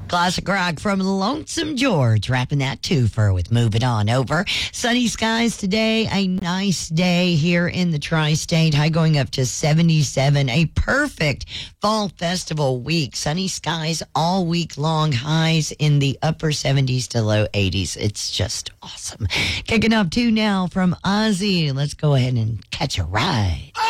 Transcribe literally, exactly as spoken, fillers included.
Classic rock from Lonesome George, wrapping that twofer with Moving On Over. Sunny skies today, a nice day here in the tri-state, high going up to seventy-seven, a perfect fall festival week. Sunny skies all week long, highs in the upper seventies to low eighties. It's just awesome. Kicking up two now from Ozzy. Let's go ahead and catch a ride.